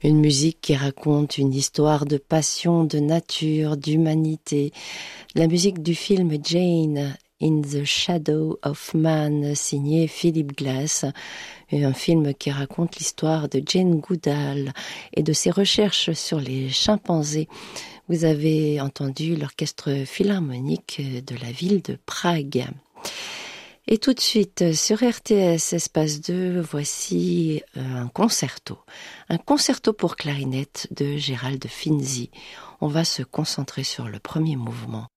Une musique qui raconte une histoire de passion, de nature, d'humanité. La musique du film Jane in the Shadow of Man, signé Philip Glass, un film qui raconte l'histoire de Jane Goodall et de ses recherches sur les chimpanzés. Vous avez entendu l'orchestre philharmonique de la ville de Prague. Et tout de suite, sur RTS Espace 2, voici un concerto pour clarinette de Gérald Finzi. On va se concentrer sur le premier mouvement,